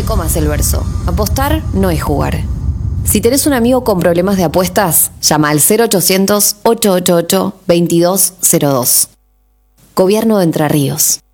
comas el verso. Apostar no es jugar. Si tenés un amigo con problemas de apuestas, llama al 0800-888-2202. Gobierno de Entre Ríos.